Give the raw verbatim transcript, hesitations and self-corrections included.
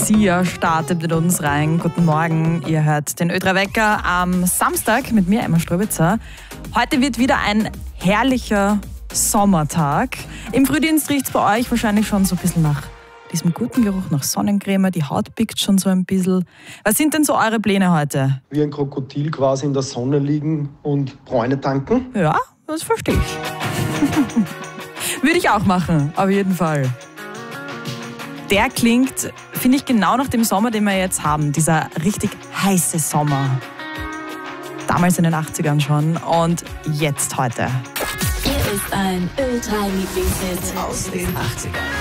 Sia startet mit uns rein. Guten Morgen, ihr hört den Ö drei Wecker am Samstag mit mir, Emma Ströbitzer. Heute wird wieder ein herrlicher Sommertag. Im Frühdienst riecht es bei euch wahrscheinlich schon so ein bisschen nach diesem guten Geruch, nach Sonnencreme. Die Haut pickt schon so ein bisschen. Was sind denn so eure Pläne heute? Wie ein Krokodil quasi in der Sonne liegen und Bräune tanken. Ja, das verstehe ich. Würde ich auch machen, auf jeden Fall. Der klingt, finde ich, genau nach dem Sommer, den wir jetzt haben. Dieser richtig heiße Sommer. Damals in den achtzigern schon und jetzt heute. Hier ist ein Ö drei Lieblingshit aus den achtzigern.